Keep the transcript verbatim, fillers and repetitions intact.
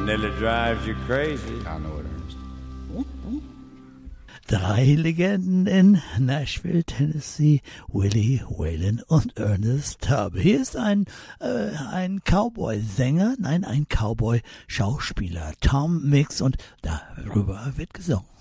nearly drives you crazy. I know it, Ernest. Drei Legenden in Nashville, Tennessee, Willie, Waylon und Ernest Tubb. Hier ist ein, äh, ein Cowboy-Sänger, nein, ein Cowboy-Schauspieler, Tom Mix, und darüber wird gesungen.